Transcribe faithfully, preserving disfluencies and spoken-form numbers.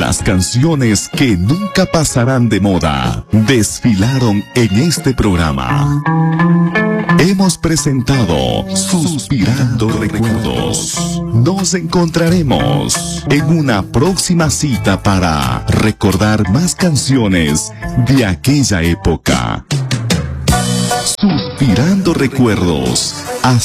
Las canciones que nunca pasarán de moda desfilaron en este programa. Hemos presentado Suspirando Recuerdos. Nos encontraremos en una próxima cita para recordar más canciones de aquella época. Suspirando Recuerdos. Hasta